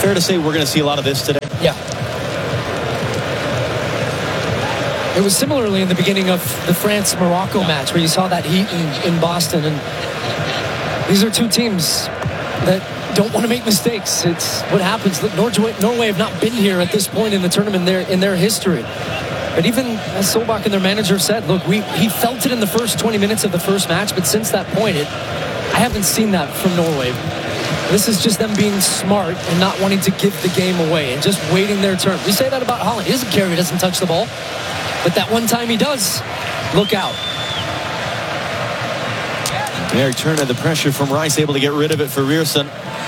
Fair to say we're going to see a lot of this today? Yeah. It was similarly in the beginning of the France-Morocco match where you saw that heat in Boston. And these are two teams that don't want to make mistakes. It's what happens. Look, Norway have not been here at this point in the tournament in their history. But even as Solbach and their manager said, look, he felt it in the first 20 minutes of the first match, but since that point, I haven't seen that from Norway. This is just them being smart and not wanting to give the game away and just waiting their turn. We say that about Holland. He doesn't care if he doesn't touch the ball. But that one time he does, look out. Eric Turner, the pressure from Rice, able to get rid of it for Rierson.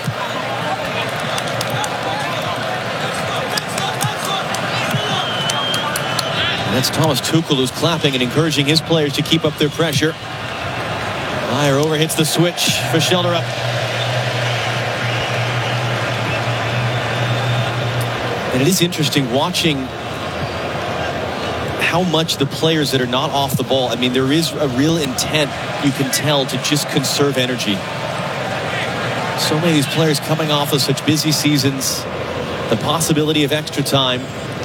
And that's Thomas Tuchel who's clapping and encouraging his players to keep up their pressure. Meyer overhits the switch for Schjelderup. And it is interesting watching how much the players that are not off the ball, I mean, there is a real intent, you can tell, to just conserve energy. So many of these players coming off of such busy seasons, the possibility of extra time.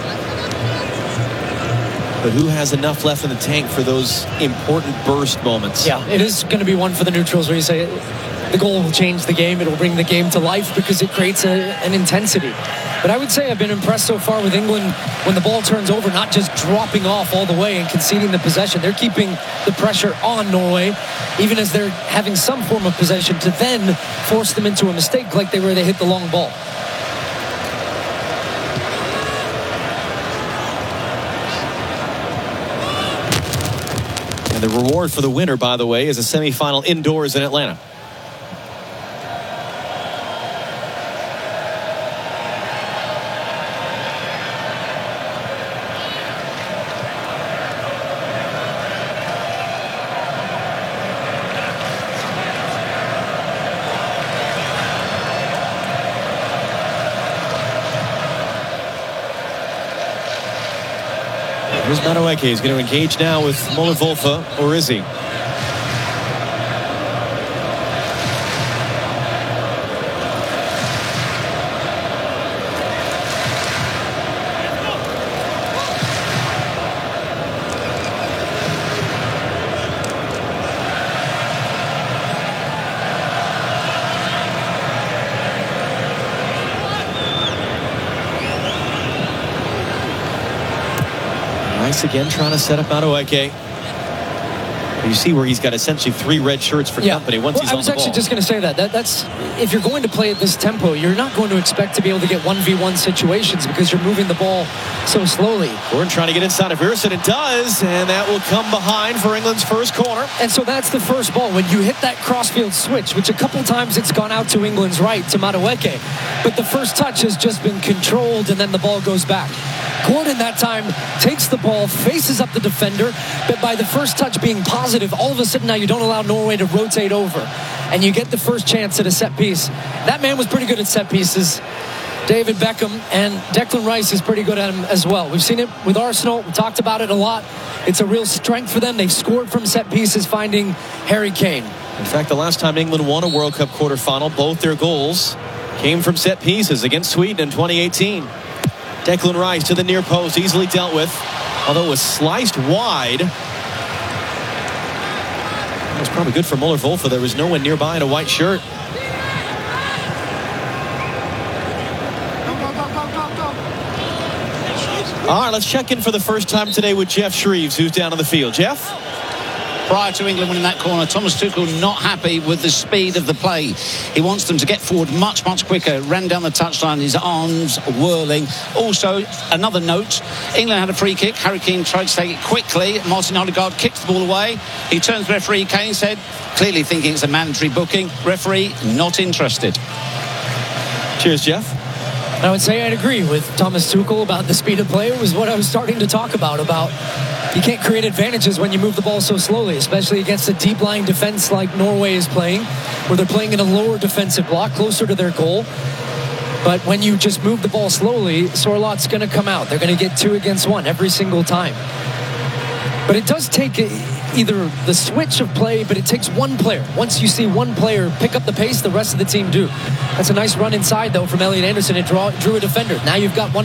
But who has enough left in the tank for those important burst moments? Yeah, it is going to be one for the neutrals where you say the goal will change the game. It'll bring the game to life because it creates an intensity. But I would say I've been impressed so far with England when the ball turns over, not just dropping off all the way and conceding the possession. They're keeping the pressure on Norway, even as they're having some form of possession, to then force them into a mistake like they hit the long ball. And the reward for the winner, by the way, is a semifinal indoors in Atlanta. Here's Madueke. He's going to engage now with Muller-Wolfe, or is he? Rice again trying to set up Madueke. You see where he's got essentially 3 red shirts for company once he's on the ball. I was actually just going to say that's if you're going to play at this tempo, you're not going to expect to be able to get 1v1 situations because you're moving the ball so slowly. Gordon trying to get inside of Rierson. It does, and that will come behind for England's first corner. And so that's the first ball. When you hit that crossfield switch, which a couple times it's gone out to England's right, to Madueke, but the first touch has just been controlled, and then the ball goes back. Gordon that time takes the ball, faces up the defender, but by the first touch being positive, all of a sudden now you don't allow Norway to rotate over, and you get the first chance at a set piece. That man was pretty good at set pieces. David Beckham, and Declan Rice is pretty good at him as well. We've seen it with Arsenal. We talked about it a lot. It's a real strength for them. They've scored from set pieces, finding Harry Kane. In fact, the last time England won a World Cup quarterfinal, both their goals came from set pieces against Sweden in 2018. Declan Rice to the near post, easily dealt with, although it was sliced wide. That was probably good for Muller-Wolfe. There was no one nearby in a white shirt. All right, let's check in for the first time today with Jeff Shreves, who's down on the field. Jeff? Prior to England winning that corner, Thomas Tuchel not happy with the speed of the play. He wants them to get forward much, much quicker. Ran down the touchline, his arms whirling. Also, another note, England had a free kick. Harry Kane tried to take it quickly. Martin Odegaard kicked the ball away. He turns to referee. Kane said, clearly thinking it's a mandatory booking. Referee not interested. Cheers, Jeff. I would say I'd agree with Thomas Tuchel about the speed of play. It was what I was starting to talk about you can't create advantages when you move the ball so slowly, especially against a deep line defense like Norway is playing, where they're playing in a lower defensive block closer to their goal. But when you just move the ball slowly, Sorlot's going to come out. They're going to get 2 against 1 every single time. But it does take either the switch of play, but it takes one player. Once you see one player pick up the pace, the rest of the team do. That's a nice run inside, though, from Elliot Anderson. It drew a defender. Now you've got one